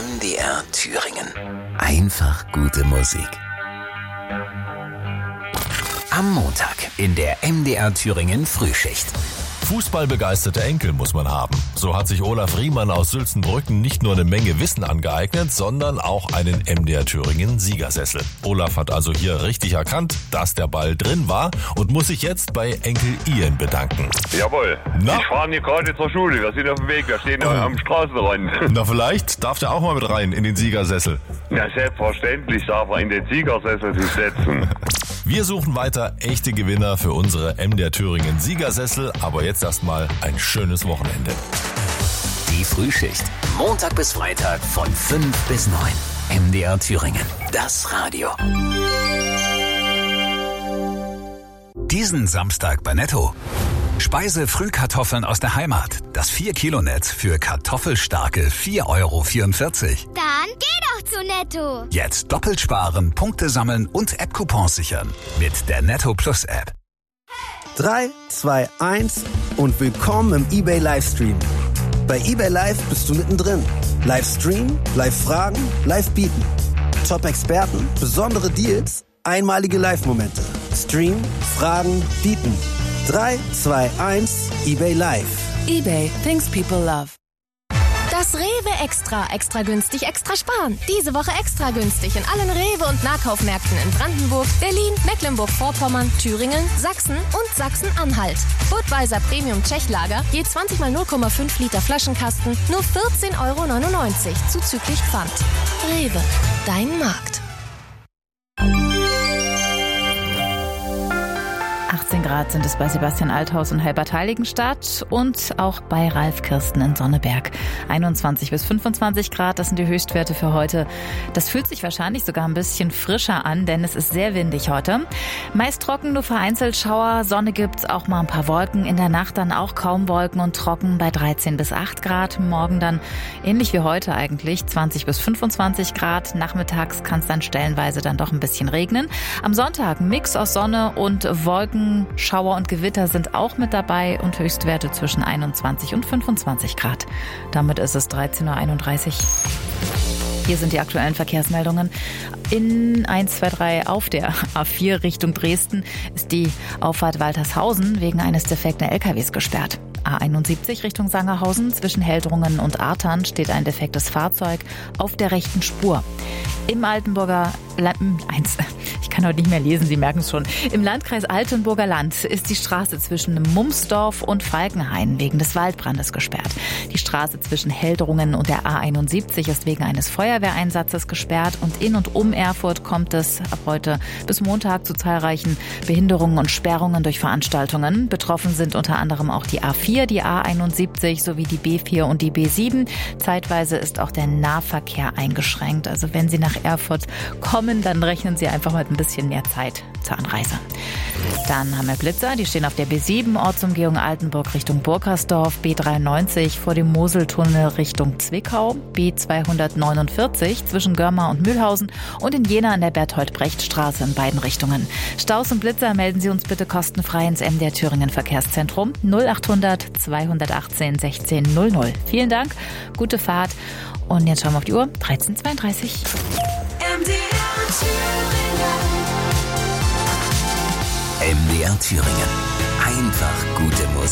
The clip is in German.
MDR Thüringen. Einfach gute Musik. Am Montag in der MDR Thüringen Frühschicht. Fußballbegeisterte Enkel muss man haben. So hat sich Olaf Riemann aus Sülzenbrücken nicht nur eine Menge Wissen angeeignet, sondern auch einen MDR Thüringen Siegersessel. Olaf hat also hier richtig erkannt, dass der Ball drin war und muss sich jetzt bei Enkel Ian bedanken. Jawohl. Na? Ich fahre hier gerade zur Schule. Wir sind auf dem Weg. Wir stehen am Straßenrand. Na, vielleicht darf der auch mal mit rein in den Siegersessel. Ja, selbstverständlich darf er in den Siegersessel sich setzen. Wir suchen weiter echte Gewinner für unsere MDR Thüringen Siegersessel, aber jetzt erstmal ein schönes Wochenende. Die Frühschicht. Montag bis Freitag von 5 bis 9. MDR Thüringen. Das Radio. Diesen Samstag bei Netto. Speise-Frühkartoffeln aus der Heimat. Das 4-Kilo-Netz für kartoffelstarke 4,44 €. Dann geh doch zu Netto. Jetzt doppelt sparen, Punkte sammeln und App-Coupons sichern. Mit der Netto Plus App. 3, 2, 1 und willkommen im eBay Livestream. Bei eBay Live bist du mittendrin. Livestream, Live-Fragen, Live-Bieten. Top-Experten, besondere Deals, einmalige Live-Momente. Stream, Fragen, Bieten. 3, 2, 1, eBay Live. eBay, things people love. Das Rewe Extra günstig, extra sparen. Diese Woche extra günstig in allen Rewe- und Nahkaufmärkten in Brandenburg, Berlin, Mecklenburg-Vorpommern, Thüringen, Sachsen und Sachsen-Anhalt. Budweiser Premium Tschechlager, je 20 mal 0,5 Liter Flaschenkasten, nur 14,99 € zuzüglich Pfand. Rewe, dein Markt. 18 Grad sind es bei Sebastian Althaus in Halbertheiligenstadt und auch bei Ralf Kirsten in Sonneberg. 21 bis 25 Grad, das sind die Höchstwerte für heute. Das fühlt sich wahrscheinlich sogar ein bisschen frischer an, denn es ist sehr windig heute. Meist trocken, nur vereinzelt Schauer. Sonne gibt's, auch mal ein paar Wolken. In der Nacht dann auch kaum Wolken und trocken bei 13 bis 8 Grad. Morgen dann ähnlich wie heute eigentlich, 20 bis 25 Grad. Nachmittags kann es dann stellenweise dann doch ein bisschen regnen. Am Sonntag ein Mix aus Sonne und Wolken. Schauer und Gewitter sind auch mit dabei und Höchstwerte zwischen 21 und 25 Grad. Damit ist es 13:31 Uhr. Hier sind die aktuellen Verkehrsmeldungen. In 123 auf der A4 Richtung Dresden ist die Auffahrt Waltershausen wegen eines defekten LKWs gesperrt. A71 Richtung Sangerhausen zwischen Heldrungen und Artern steht ein defektes Fahrzeug auf der rechten Spur. Im ich kann heute nicht mehr lesen, Sie merken es schon. Im Landkreis Altenburger Land ist die Straße zwischen Mumsdorf und Falkenhain wegen des Waldbrandes gesperrt. Die Straße zwischen Heldrungen und der A71 ist wegen eines Feuerwehreinsatzes gesperrt und in und um Erfurt kommt es ab heute bis Montag zu zahlreichen Behinderungen und Sperrungen durch Veranstaltungen. Betroffen sind unter anderem auch die A4, die A71 sowie die B4 und die B7. Zeitweise ist auch der Nahverkehr eingeschränkt. Also wenn Sie nach Erfurt kommen, dann rechnen Sie einfach mit ein bisschen mehr Zeit zur Anreise. Dann haben wir Blitzer, die stehen auf der B7, Ortsumgehung Altenburg Richtung Burkersdorf, B93 vor dem Moseltunnel Richtung Zwickau, B249 zwischen Görma und Mühlhausen und in Jena an der Berthold-Brecht-Straße in beiden Richtungen. Staus und Blitzer melden Sie uns bitte kostenfrei ins MDR Thüringen Verkehrszentrum 0800 218 16 00. Vielen Dank, gute Fahrt und jetzt schauen wir auf die Uhr, 13:32 MDR Thüringen. Einfach gute Musik.